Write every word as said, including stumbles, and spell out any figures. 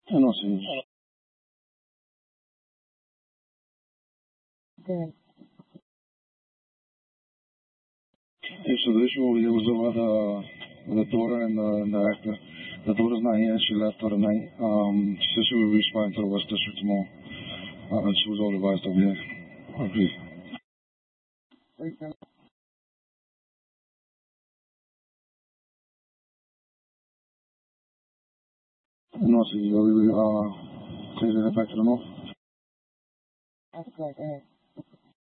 I know, see. Good. Yeah, so the issue over here was over the, the daughter and the, and the actor. The daughter's not here. She left for the night. Um, she said she would respond to the West District tomorrow. Uh, she was all advised over here. Okay. Wait, no. No, see, we, we, uh, taking it back to the north. That's good. Go ahead.